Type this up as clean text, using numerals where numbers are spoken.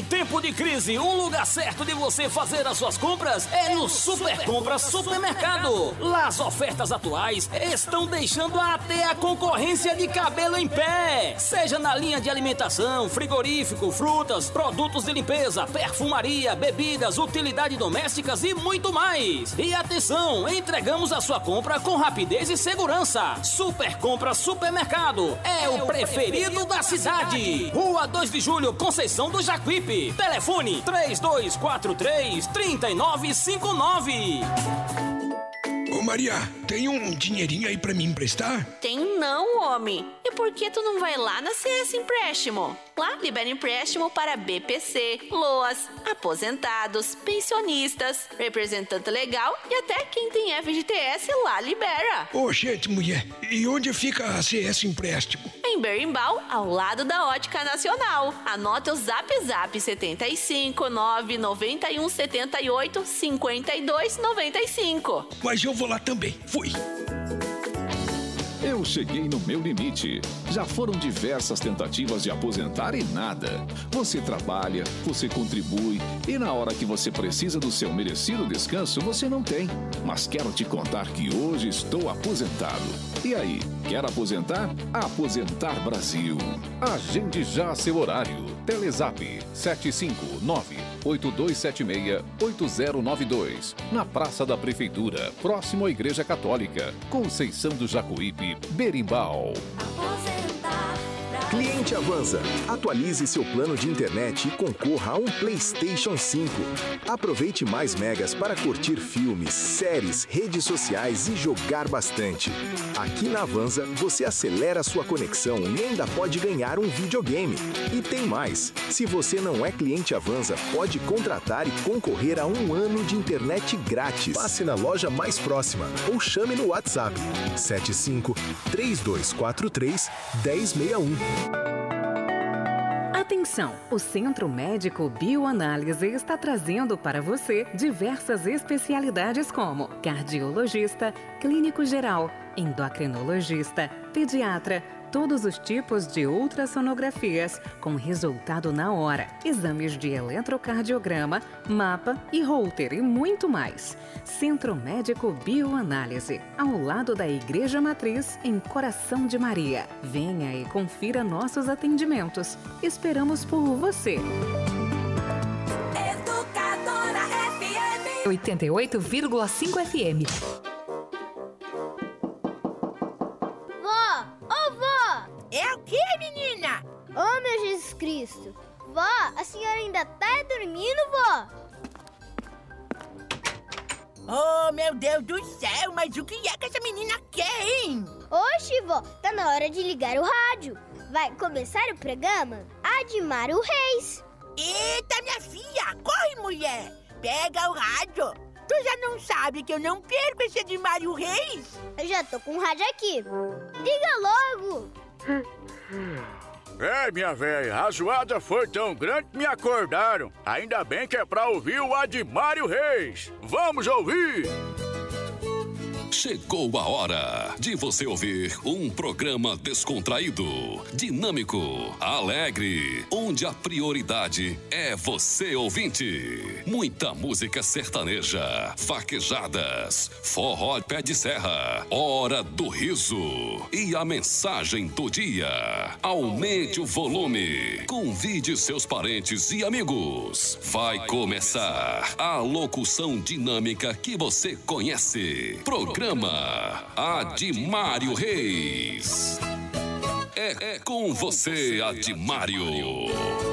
tempo de crise, o lugar certo de você fazer as suas compras é no Super Compras Supermercado. Lá as ofertas atuais estão deixando até a concorrência de cabelo em pé. Seja na linha de alimentação, frigorífico, frutas, produtos de limpeza, perfumaria, bebidas, utilidades domésticas e muito mais. E atenção, entregamos a sua compra com rapidez e segurança. Super Compras Supermercado é o preferido da cidade. Rua 2 de Julho, Conceição do Jacuípe. Telefone 3243-3959. Ô Maria, tem um dinheirinho aí pra me emprestar? Tem não, homem. E por que tu não vai lá na CS Empréstimo? Lá libera empréstimo para BPC, LOAS, aposentados, pensionistas, representante legal e até quem tem FGTS lá libera. Ô, gente, mulher, e onde fica a CS Empréstimo? Em Berimbau, ao lado da Ótica Nacional. Anota o Zap 75 991 78 52 95. Mas eu vou lá também. Fui. Eu cheguei no meu limite. Já foram diversas tentativas de aposentar e nada. Você trabalha, você contribui e na hora que você precisa do seu merecido descanso, você não tem. Mas quero te contar que hoje estou aposentado. E aí, quer aposentar? Aposentar Brasil. Agende já seu horário. Telezap 759-8276-8092. Na Praça da Prefeitura, próximo à Igreja Católica. Conceição do Jacuípe, Berimbau. Cliente Avanza, atualize seu plano de internet e concorra a um PlayStation 5. Aproveite mais megas para curtir filmes, séries, redes sociais e jogar bastante. Aqui na Avanza, você acelera sua conexão e ainda pode ganhar um videogame. E tem mais, se você não é cliente Avanza, pode contratar e concorrer a um ano de internet grátis. Passe na loja mais próxima ou chame no WhatsApp 75-3243-1061. Atenção! O Centro Médico Bioanálise está trazendo para você diversas especialidades como cardiologista, clínico geral, endocrinologista, pediatra, todos os tipos de ultrassonografias com resultado na hora, exames de eletrocardiograma, mapa e Holter e muito mais. Centro Médico Bioanálise, ao lado da Igreja Matriz, em Coração de Maria. Venha e confira nossos atendimentos. Esperamos por você. Educadora FM 88,5 FM. É o que, menina? Oh, meu Jesus Cristo! Vó, a senhora ainda tá dormindo, vó? Oh, meu Deus do céu, mas o que é que essa menina quer, hein? Oxe, vó, tá na hora de ligar o rádio. Vai começar o programa Admário Reis. Eita, minha filha, corre, mulher. Pega o rádio. Tu já não sabe que eu não perco esse Admário Reis? Eu já tô com o rádio aqui. Liga logo. É, minha velha, a zoada foi tão grande que me acordaram. Ainda bem que é pra ouvir o Admário Reis. Vamos ouvir! Chegou a hora de você ouvir um programa descontraído, dinâmico, alegre, onde a prioridade é você, ouvinte. Muita música sertaneja, vaquejadas, forró pé de serra, hora do riso e a mensagem do dia. Aumente o volume, convide seus parentes e amigos. Vai começar a locução dinâmica que você conhece. Programa Admário Reis. É com você, Admário.